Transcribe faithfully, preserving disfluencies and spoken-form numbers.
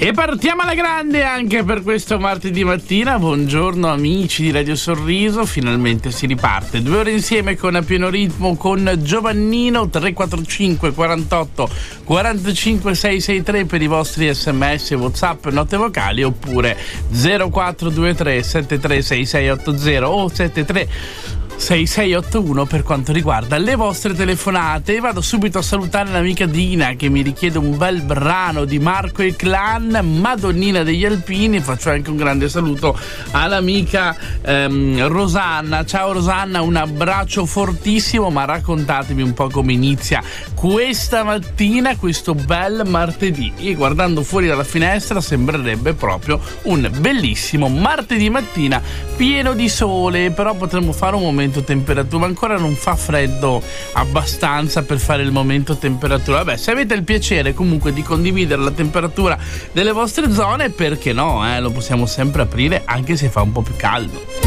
E partiamo alla grande anche per questo martedì mattina. Buongiorno amici di Radio Sorriso, finalmente si riparte. Due ore insieme con A Pieno Ritmo con Giovannino. Tre quattro cinque quarantotto quarantacinque seicentosessantatré per i vostri sms, whatsapp, note vocali, oppure zero quattro due tre sette tre sei sei otto zero o sette tre sei sei otto uno per quanto riguarda le vostre telefonate. E vado subito a salutare l'amica Dina che mi richiede un bel brano di Marco e Clan, Madonnina degli Alpini. Faccio anche un grande saluto all'amica ehm, Rosanna. Ciao Rosanna, un abbraccio fortissimo, ma raccontatemi un po' come inizia questa mattina, questo bel martedì. E guardando fuori dalla finestra sembrerebbe proprio un bellissimo martedì mattina pieno di sole, però potremmo fare un momento temperatura, ma ancora non fa freddo abbastanza per fare il momento temperatura. Vabbè, se avete il piacere comunque di condividere la temperatura delle vostre zone, perché no, eh? Lo possiamo sempre aprire anche se fa un po' più caldo.